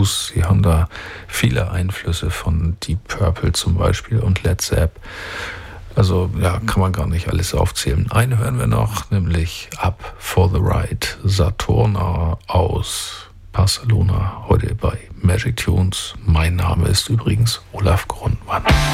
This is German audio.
Blues. Sie haben da viele Einflüsse von Deep Purple zum Beispiel und Led Zepp. Also ja, kann man gar nicht alles aufzählen. Einen hören wir noch, nämlich Up for the Ride, Saturna aus Barcelona, heute bei Magic Tunes. Mein Name ist übrigens Olaf Grundmann.